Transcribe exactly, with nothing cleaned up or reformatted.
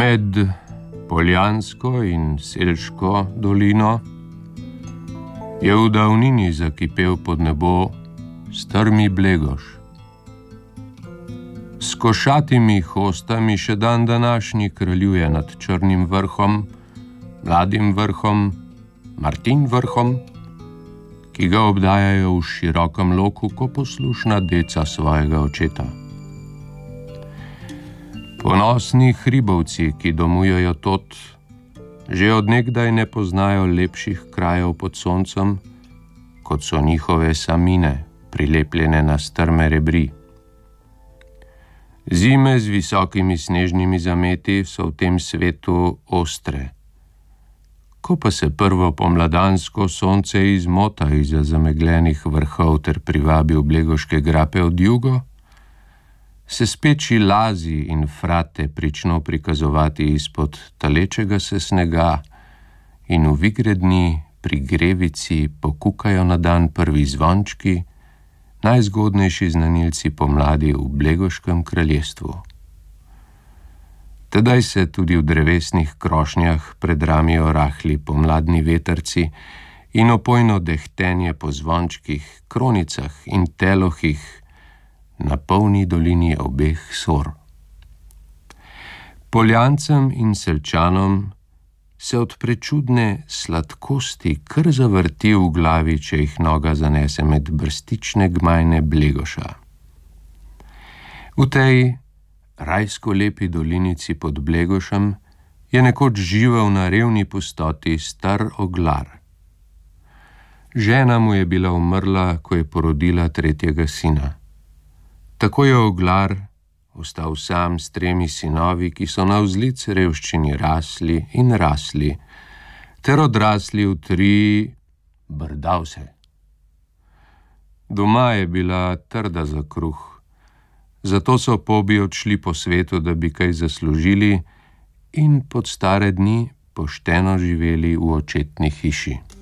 Med Poljansko in Selško dolino je v davnini zakipel pod nebo strmi Blegoš. S košatimi hostami še dan današnji kraljuje nad Črnim vrhom, Mladim vrhom, Martin vrhom, ki ga obdajajo v širokem loku, ko poslušna deca svojega očeta. Ponosni hribovci, ki domujejo tod, že od nekdaj ne poznajo lepših krajev pod soncem, kot so njihove samine, prilepljene na strme rebri. Zime z visokimi snežnimi zameti so v tem svetu ostre. Ko pa se prvo pomladansko sonce izmota izza zamegljenih vrhov ter privabi v blegoške grape od jugo, se speči lazi in frate prično prikazovati izpod talečega se snega in v vigredni pri grevici pokukajo na dan prvi zvončki, najzgodnejši znanilci pomladi v blegoškem kraljestvu. Tedaj se tudi v drevesnih krošnjah predramijo rahli pomladni vetrci in opojno dehtenje po zvončkih, kronicah in telohih na polni dolini obeh sor. Poljancem in Selčanom se od prečudne sladkosti kar zavrti v glavi, če jih noga zanese med brstične gmajne Blegoša. V tej rajsko lepi dolinici pod Blegošem je nekoč živel na revni pustoti star oglar. Žena mu je bila umrla, ko je porodila tretjega sina. Tako je oglar ostal sam s tremi sinovi, ki so navzlic revščini rasli in rasli, ter odrasli v tri brdavse. Doma je bila trda za kruh, zato so pobi odšli po svetu, da bi kaj zaslužili in pod stare dni pošteno živeli v očetni hiši.